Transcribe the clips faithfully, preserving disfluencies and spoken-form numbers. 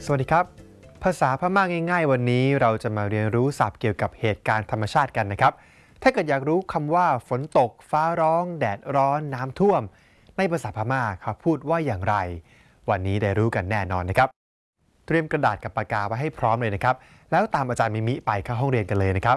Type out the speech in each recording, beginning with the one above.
สวัสดีครับภาษาพม่าง่ายๆวันนี้เราจะมาเรียนรู้ศัพท์เกี่ยวกับเหตุการณ์ธรรมชาติกันนะครับถ้าเกิดอยากรู้คำว่าฝนตกฟ้าร้องแดดร้อนน้ำท่วมในภาษาพม่าเขาพูดว่าอย่างไรวันนี้ได้รู้กันแน่นอนนะครับเตรียมกระดาษกับปากกาไว้ให้พร้อมเลยนะครับแล้วตามอาจารย์มิมิไปเข้าห้องเรียนกันเลยนะครับ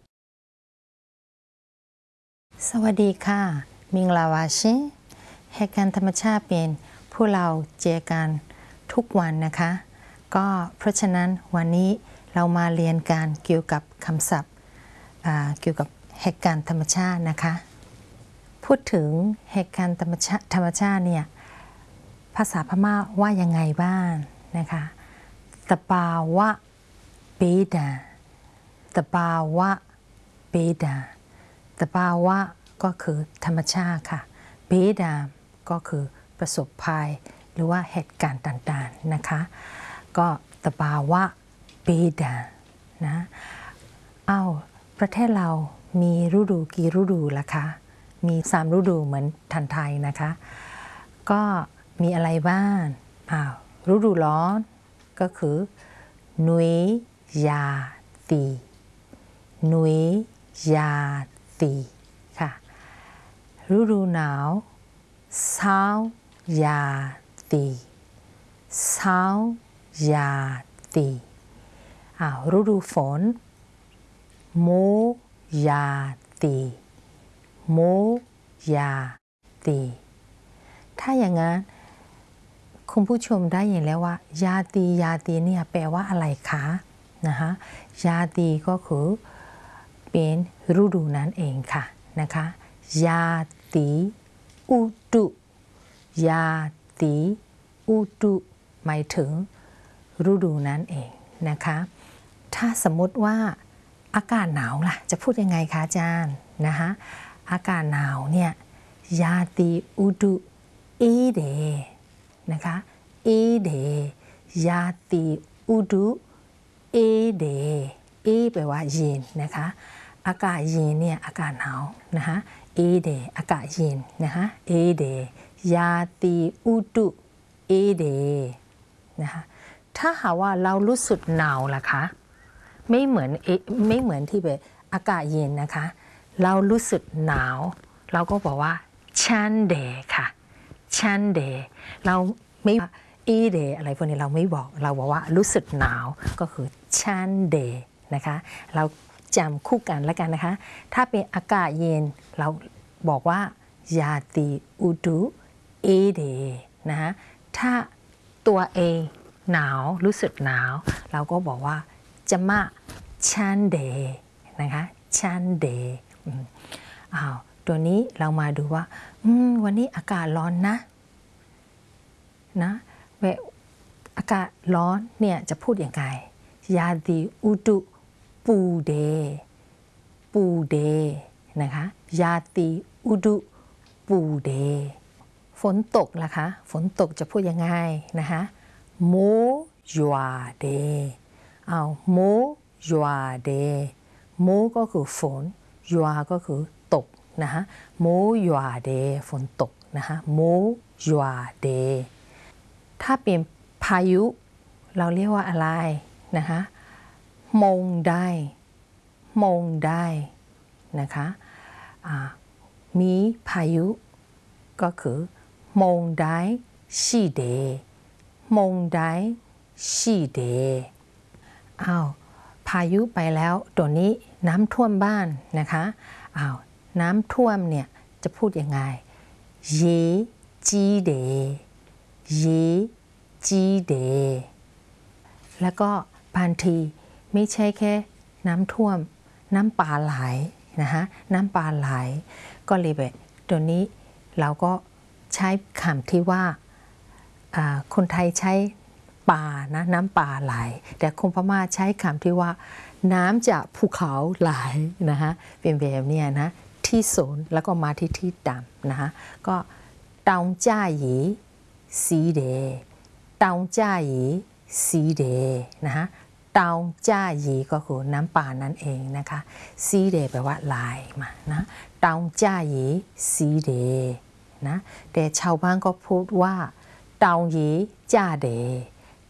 สวัสดีค่ะมิงลาวาชิเหตุการณ์ธรรมชาติเป็นผู้เราเจอกันทุกวันนะคะก็เพราะฉะนั้นวันนี้เรามาเรียนการเกี่ยวกับคำศัพท์เกี่ยวกับเหตุการณ์ธรรมชาตินะคะพูดถึงเหตุการณ์ธรรมชาติธรรมชาติเนี่ยภาษาพม่าว่ายังไงบ้างนะคะตะปาวะเบดาตะปาวะเบดาตะปาวะก็คือธรรมชาติค่ะเบดาก็คือประสบภัยหรือว่าเหตุการณ์ต่างๆนะคะก็ตะปาวะเบดานะเอาประเทศเรามีฤดูกี่ฤดูล่ะคะมีสามฤดูเหมือนทันไทยนะคะก็มีอะไรบ้างอ้าวฤดูร้อนก็คือนุยยาตีนุยยาตีค่ะฤดูหนาวเศร้ายาตีเศร้ายาตีอ้าวฤดูฝนโมยาตีโมยาตีถ้าอย่างนั้นคุณผู้ชมได้ยินแล้วว่ายาตียาตีเนี่ยแปลว่าอะไรคะนะคะยาตีก็คือเป็นฤดูนั้นเองค่ะนะคะยาตีอุตุยาตีอุตุหมายถึงฤดูนั้นเองนะคะถ้าสมมติว่าอากาศหนาวล่ะจะพูดยังไงคะอาจารย์นะคะอากาศหนาวเนี่ยยาตีอุตุเอเดนะคะเอเดยาตีอุตุเอเดเอแปลว่าเย็นนะคะอากาศเย็นเนี่ยอากาศหนาวนะคะเอเดอากาศเย็นนะคะเอเดยาตีอุตุเอเดนะคะถ้าหากว่าเรารู้สึกหนาวล่ะคะไม่เหมือนไม่เหมือนที่แบบอากาศเย็นนะคะเรารู้สึกหนาวเราก็บอกว่าชันเดค่ะชันเดเราไม่เอเดอะไรพวกนี้เราไม่บอกเราบอกว่ารู้สึกหนาวก็คือชันเดนะคะเราจำคู่กันแล้วกันนะคะถ้าเป็นอากาศเย็นเราบอกว่ายาตีอุตุเอเดนะคะถ้าตัวเองหนาวรู้สึกหนาวเราก็บอกว่าจะมาชันเดนะคะชันเดอ้าวตัวนี้เรามาดูว่าวันนี้อากาศร้อนนะนะเวลาอากาศร้อนเนี่ยจะพูดยังไงยาตีอุตุปูเดปูเดนะคะยาตีอุตุปูเดฝนตกล่ะคะฝนตกจะพูดยังไงนะคะโมยัวเดเอาโมยัวเดโมก็คือฝนยัวก็คือตกนะคะโมยัวเดฝนตกนะคะโมยัวเดถ้าเป็นพายุเราเรียกว่าอะไรนะคะมงได้มงได้นะคะมีพายุก็คือมงได้ชีเดมงได้ชีเดอ้าวพายุไปแล้วตัวนี้น้ำท่วมบ้านนะคะอ้าวน้ำท่วมเนี่ยจะพูดยังไงเยจีเดเยจีเดแล้วก็บางทีไม่ใช่แค่น้ำท่วมน้ำป่าไหลนะคะน้ำป่าไหลก็เลยแบบตัวนี้เราก็ใช้คำที่ว่าคนไทยใช้ป่านะน้ำป่าไหลแต่คนพม่าใช้คำที่ว่าน้ำจากภูเขาไหลนะคะเป็นแบบนี้นะที่สูงแล้วก็มาที่ที่ต่ำนะคะก็ตองจ้าหยีสีเดตองจ้าหยีสีเดนะคะตองจ้าหยีก็คือน้ำป่านั่นเองนะคะสีเดแปลว่าไหลมานะตองจ้าหยีสีเดนะแต่ชาวบ้านก็พูดว่าตองหยีจ้าเด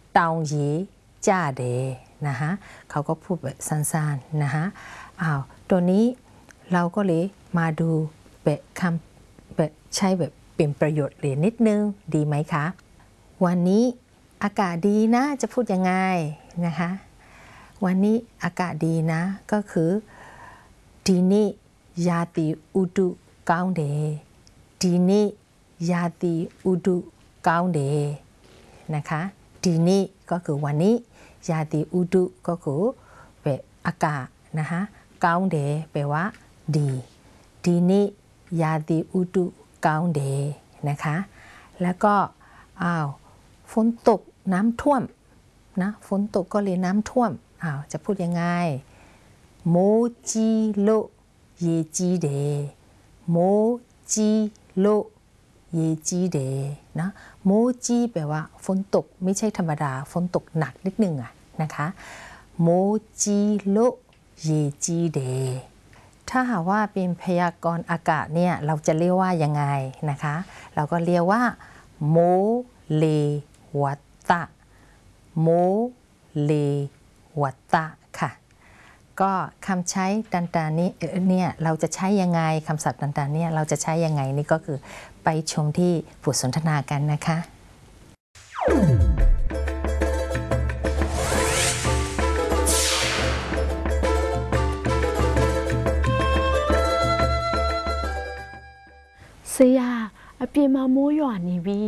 ตองยีจ้าเดนะคะเขาก็พูดแบบสั้นๆนะคะอ้าวตัวนี้เราก็เลยมาดูแบบคำแบบใช้แบบเป็นประโยชน์เลยนิดนึงดีไหมคะวันนี้อากาศดีนะจะพูดยังไงนะคะวันนี้อากาศดีนะก็คือดีนี่ยาติอุดุก้าวเดดีนี่ยาติอุดุก้าวเดนะคะดีนี่ก็คือวันนี้ยาติอุดุก็คือเป็นอากาศนะคะก้าวเดแปลว่าดีดีนี่ยาติอุดุก้าวเดนะคะแล้วก็อ้าวฝนตกน้ำท่วมนะฝนตกก็เลยน้ำท่วมอ้าวจะพูดยังไงโมจิโลเยจีเดโมจิโลเยจีเดนะโมจิแปลว่าฝนตกไม่ใช่ธรรมดาฝนตกหนักนิดนึงอะนะคะโมจิโลเยจีเดถ้าหากว่าเป็นพยากรณ์อากาศเนี่ยเราจะเรียกว่ายังไงนะคะเราก็เรียกว่าโมเลวัตตะโมเลวัตตะค่ะก็คำใช้ต่างๆนี้เนี่ยเราจะใช้ยังไงคำศัพท์ต่างๆเนี่ยเราจะใช้ยังไงนี่ก็คือไปชมที่บทสนทนากันนะคะဆရာအပြင်မှာမိုးရွာနေပြီ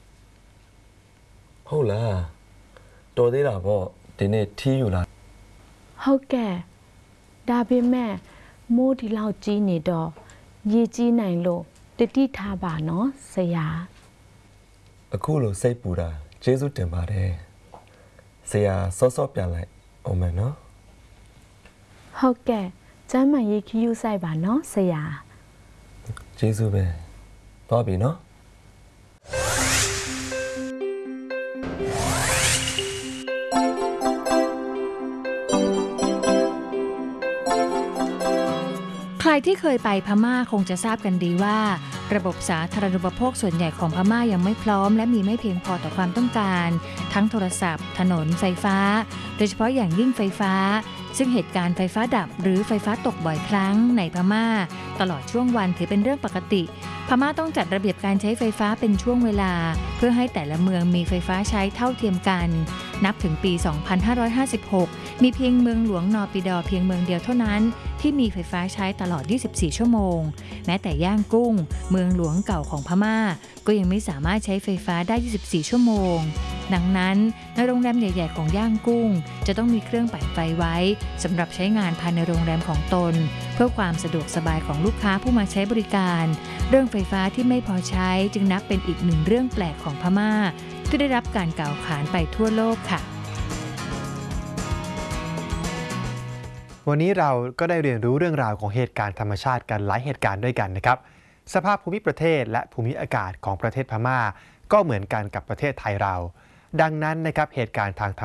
ဟုတ်လားတော်သေးတာပေါ့ဒီနေ့ထီးယူလာဟုတ်ကဲ့ဒါပေမဲ့မိုးဒီလောက်ကြီးနေတော့ရေကြီးနိုင်လို့တတိထားပါနော်ဆရာအခုလိုစိတ်ပူတာကျေးဇူးတင်ပါတယ်ဆရာစောစောပြန်လိုက်အောင်မယ်နော်ဟုတ်ကဲ့ကျမ်းမာရေးခီးယူဆိုင်ပါနော်ဆရာကျေးဇူးပဲသွားပြီနော်ใครที่เคยไปพม่าคงจะทราบกันดีว่าระบบสาธารณูปโภคส่วนใหญ่ของพม่ายังไม่พร้อมและมีไม่เพียงพอต่อความต้องการทั้งโทรศัพท์ถนนไฟฟ้าโดยเฉพาะอย่างยิ่งไฟฟ้าซึ่งเหตุการณ์ไฟฟ้าดับหรือไฟฟ้าตกบ่อยครั้งในพม่าตลอดช่วงวันถือเป็นเรื่องปกติพม่าต้องจัดระเบียบการใช้ไฟฟ้าเป็นช่วงเวลาเพื่อให้แต่ละเมืองมีไฟฟ้าใช้เท่าเทียมกันนับถึงปี สองพันห้าร้อยห้าสิบหก มีเพียงเมืองหลวงนอร์ปิดอร์เพียงเมืองเดียวเท่านั้นที่มีไฟฟ้าใช้ตลอด ยี่สิบสี่ ชั่วโมงแม้แต่ย่างกุ้งเมืองหลวงเก่าของพม่าก็ยังไม่สามารถใช้ไฟฟ้าได้ ยี่สิบสี่ ชั่วโมงดังนั้นในโรงแรมใหญ่ๆของย่างกุ้งจะต้องมีเครื่องปั่นไฟไว้สำหรับใช้งานภายในโรงแรมของตนเพื่อความสะดวกสบายของลูกค้าผู้มาใช้บริการเรื่องไฟฟ้าที่ไม่พอใช้จึงนับเป็นอีกหนึ่งเรื่องแปลกของพม่าที่ได้รับการกล่าวขานไปทั่วโลกค่ะวันนี้เราก็ได้เรียนรู้เรื่องราวของเหตุการณ์ธรรมชาติกันหลายเหตุการณ์ด้วยกันนะครับสภาพภูมิประเทศและภูมิอากาศของประเทศพม่าก็เหมือนกันกับประเทศไทยเราดังนั้นนะครับเหตุการณ์ทาง